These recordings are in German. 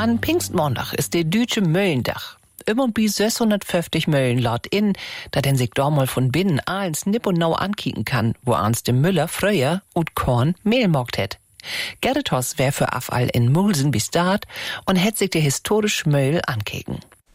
An Pfingstmontag ist der deutsche Möllendach. Immer bis 650 Möllen laut in, da den sich da mal von binnen alles nipp und nau ankicken kann, wo ans dem Müller früher und Korn Mehl mogt het. Gerrit Hoss wär für Afall in Mulsen bis dort und hätt sich der historische Möll ankicken.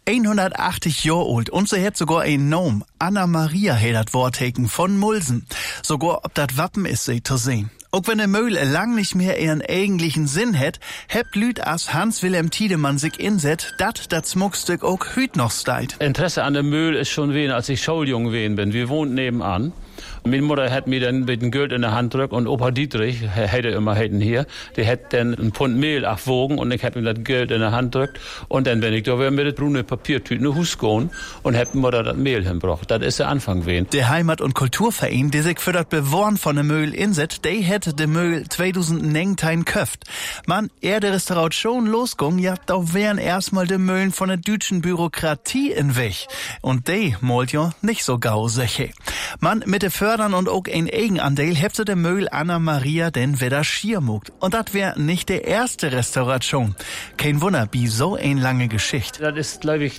180 Jahre alt und sie hat sogar ein Nom. Anna Maria hat das Wortheken von Mulsen. Sogar ob das Wappen ist sie zu sehen. Auch wenn der Möhl lang nicht mehr ihren eigentlichen Sinn hat, hebt Lüd as Hans-Wilhelm Tiedemann sich inset, dat Smuckstück auch hüt noch steit. Interesse an dem Möhl ist schon wen, als ich Schuljung wen bin. Wir wohnen nebenan. Meine Mutter hat mir dann mit dem Geld in der Hand drückt und Opa Dietrich, hätte immer hier, der hätte dann ein Pfund Mehl abwogen und ich hätte mir das Geld in der Hand drückt und dann bin ich da mit der brune Papiertüte Hus gehen und hätte Mutter das Mehl hinbracht. Das ist der Anfang wen. Der Heimat- und Kulturverein, der sich für das Bewahren von dem Möhl inset, der hätte dem Möhl 2019 köft. Man, der Restaurant schon losgegangen, ja, da wären erstmal die Möhlen von der deutschen Bürokratie in Weg. Und die molt ja nicht so gau sicher. Man, mit der Fördern und auch ein Eigenanteil hebte der Möhl Anna Maria denn wieder schiermugt. Und das wär nicht der erste Restauration. Kein Wunder, wie so ein lange Geschichte. Das ist, glaube ich,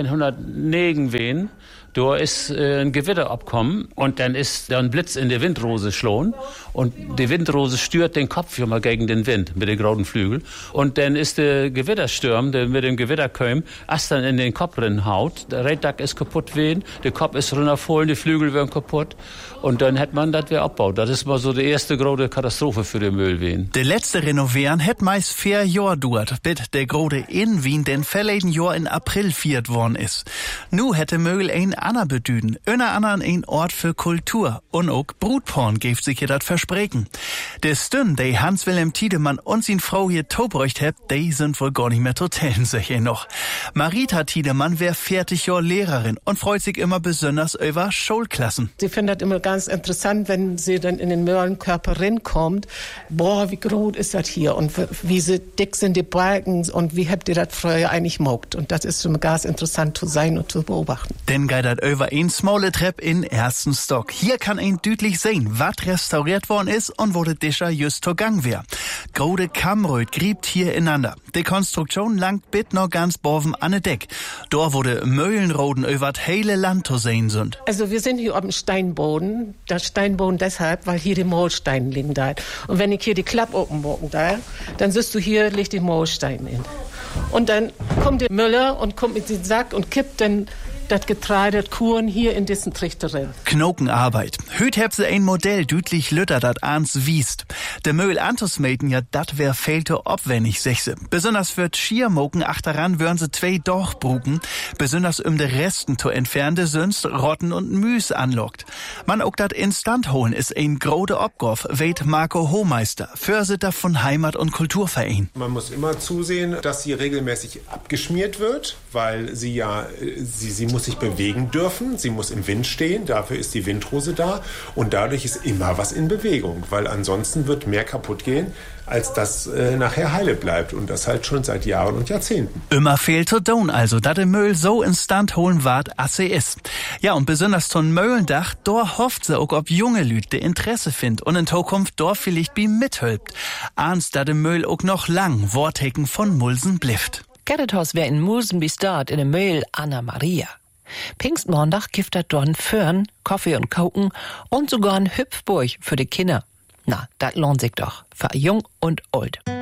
1909 wen. Da ist ein Gewitter abkommen und dann ist da ein Blitz in der Windrose schlagen und die Windrose stört den Kopf immer gegen den Wind mit den grauen Flügeln und dann ist der Gewittersturm, der mit dem Gewitter kommt, erst dann in den Kopf haut, der Reddach ist kaputt wehen, der Kopf ist runterfallen, die Flügel werden kaputt und dann hat man das wieder abgebaut. Das ist mal so die erste große Katastrophe für den Müll wehen. Der letzte Renovieren hätt meist 4 Jahr dauert, bis der große in Wien den verleden Jahr in April viert worden ist. Nu hätte Möhl ein Anna bedüden, einer anderen ein Ort für Kultur und auch Brutporn gäft sich hier dat Versprechen. Der Stünn, die Hans-Wilhelm Tiedemann und sin Frau hier tobrecht hebt, die sind wohl gar nicht mehr total sicher noch. Marita Tiedemann wär 40 Jahre Lehrerin und freut sich immer besonders über Schulklassen. Sie findet das immer ganz interessant, wenn sie dann in den Möhlenkörper reinkommt. Boah, wie groß ist das hier und wie dick sind die Balken und wie habt ihr das früher eigentlich mogt. Und das ist immer ganz interessant zu sein und zu beobachten. Denn geht das über ein smalle Trepp in ersten Stock. Hier kann ein deutlich sehen, was restauriert worden ist und wo der Discher just zur Gang wär. Grode Kammröd griebt hier ineinander. Die Konstruktion langt bit noch ganz boven an de Deck. Dort wurde Möhlenroden über das hele Land zu sehen sind. Also wir sind hier auf dem Steinboden. Der Steinboden deshalb, weil hier die Maulsteine liegen da. Und wenn ich hier die Klappe open machen da, dann siehst du hier liegt die Maulsteine in. Und dann kommt der Müller und kommt mit dem Sack und kippt dann das Getreide, das Kuren hier in diesen Trichter rein. Knokenarbeit. Hüt hebt sie ein Modell dütlich lütter dat ans wiest. Der Möhl antusmeten, ja, dat wär fehlte obwendig, sechse. Besonders für Schiermoken achteran würden sie 2 Dorchbruken, besonders de Resten zu entfernte Sünst, Rotten und Müs anlockt. Man auch dat instant holen ist ein grode Obgorf, weht Marco Hohmeister, Vorsitter von Heimat- und Kulturverein. Man muss immer zusehen, dass sie regelmäßig abgeschmiert wird, weil sie ja, sie muss sich bewegen dürfen, sie muss im Wind stehen, dafür ist die Windrose da und dadurch ist immer was in Bewegung, weil ansonsten wird mehr kaputt gehen, als dass nachher heile bleibt und das halt schon seit Jahren und Jahrzehnten. Immer fehlt zu tun also, dass der Müll so instant holen ward, as sie ist. Ja, und besonders zum Möhlendach, da hofft sie auch, ob junge Lüd de Interesse findet und in Zukunft dort vielleicht bi mithülpt. Ahns, dass der Müll auch noch lang Wortheken von Mulsen blifft. Gerrit Hoss wär in Mulsen bis dort in dem Möhl Anna Maria. Pfingstmontag gibt dat dorn Föhren, Kaffee und Koken und sogar ein Hüpfburg für die Kinder. Na, dat lohnt sich doch, für jung und alt.